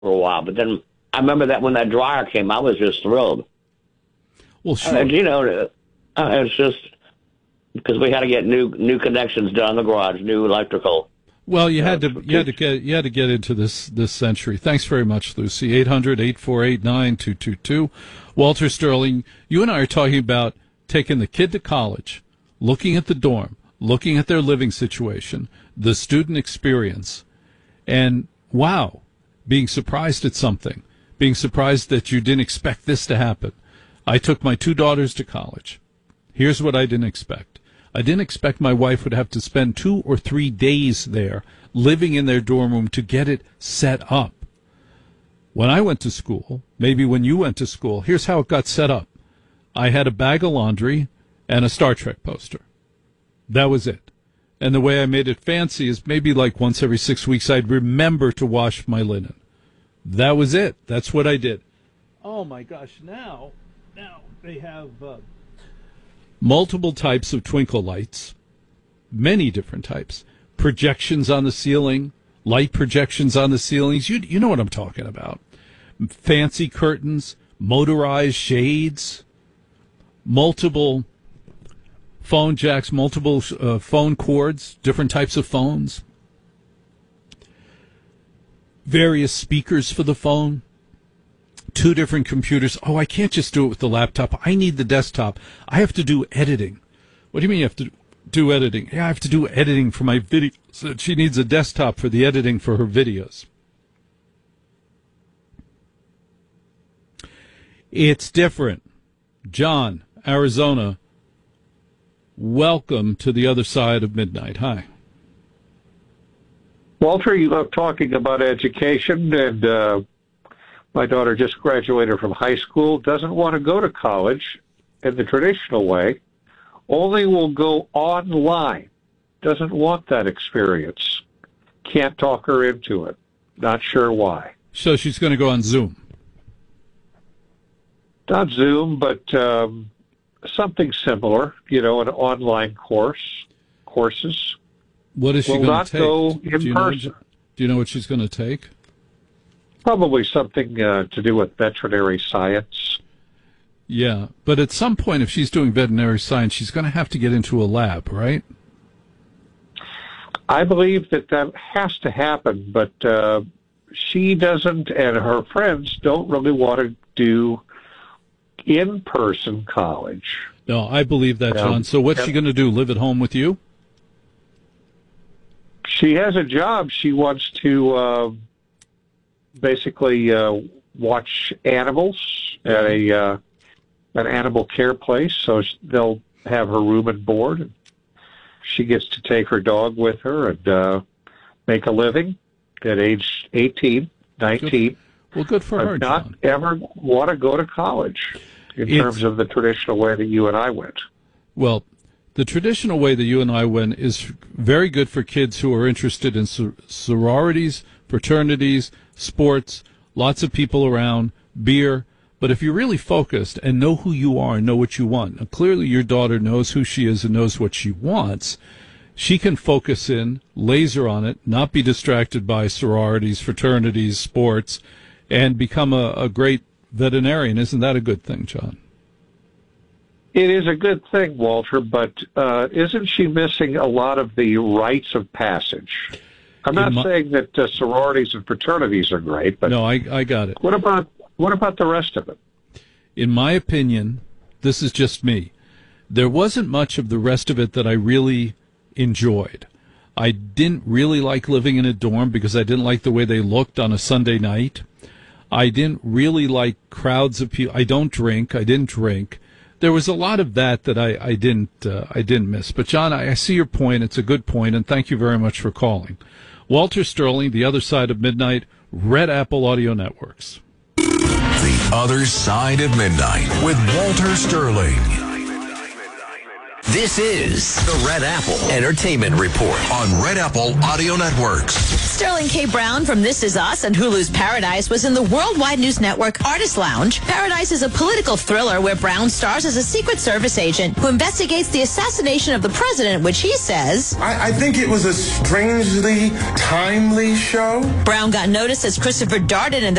for a while. But then I remember that when that dryer came, I was just thrilled. Well, sure. It's just because we had to get new connections done in the garage, new electrical. Well, you had to get into this century. Thanks very much, Lucy. 800-848-9222. Walter Sterling, you and I are talking about taking the kid to college, looking at the dorm, looking at their living situation, the student experience, and wow, being surprised at something, being surprised that you didn't expect this to happen. I took my 2 daughters to college. Here's what I didn't expect. I didn't expect my wife would have to spend 2 or 3 days there living in their dorm room to get it set up. When I went to school, maybe when you went to school, here's how it got set up. I had a bag of laundry and a Star Trek poster. That was it. And the way I made it fancy is maybe like once every 6 weeks I'd remember to wash my linen. That was it. That's what I did. Oh, my gosh. Now they have multiple types of twinkle lights, many different types, projections on the ceiling, light projections on the ceilings. You know what I'm talking about. Fancy curtains, motorized shades, multiple phone jacks, multiple phone cords, different types of phones, various speakers for the phone, 2 different computers. Oh, I can't just do it with the laptop. I need the desktop. I have to do editing. What do you mean you have to do editing? Yeah, I have to do editing for my videos. So she needs a desktop for the editing for her videos. It's different. John, Arizona, welcome to the other side of midnight. Hi. Walter, you love talking about education, and my daughter just graduated from high school, doesn't want to go to college in the traditional way, only will go online, doesn't want that experience. Can't talk her into it. Not sure why. So she's going to go on Zoom. Not Zoom, but something similar, an online courses. What is she will going not to take? Go in person. Do you know what she's going to take? Probably something to do with veterinary science. Yeah, but at some point, if she's doing veterinary science, she's going to have to get into a lab, right? I believe that has to happen, but she doesn't, and her friends don't really want to do in-person college. No, I believe that, John. So what's she going to do, live at home with you? She has a job. She wants to basically watch animals at an animal care place, so they'll have her room and board. She gets to take her dog with her and make a living at age 18, 19. Well, good for her, not John. Ever want to go to college in terms of the traditional way that you and I went. Well, the traditional way that you and I went is very good for kids who are interested in sororities, fraternities, sports, lots of people around, beer. But if you're really focused and know who you are and know what you want, now clearly your daughter knows who she is and knows what she wants, she can focus in, laser on it, not be distracted by sororities, fraternities, sports, and become a great veterinarian. Isn't that a good thing, John? It is a good thing, Walter, but isn't she missing a lot of the rites of passage? I'm not saying that sororities and fraternities are great, but no, I got it. What about the rest of it? In my opinion, this is just me. There wasn't much of the rest of it that I really enjoyed. I didn't really like living in a dorm because I didn't like the way they looked on a Sunday night. I didn't really like crowds of people. I didn't drink. There was a lot of that I didn't miss. But John, I see your point. It's a good point, and thank you very much for calling. Walter Sterling, The Other Side of Midnight, Red Apple Audio Networks. The Other Side of Midnight with Walter Sterling. This is the Red Apple Entertainment Report on Red Apple Audio Networks. Sterling K. Brown from This Is Us and Hulu's Paradise was in the Worldwide News Network Artist Lounge. Paradise is a political thriller where Brown stars as a Secret Service agent who investigates the assassination of the president, which he says, I think it was a strangely timely show. Brown got noticed as Christopher Darden in the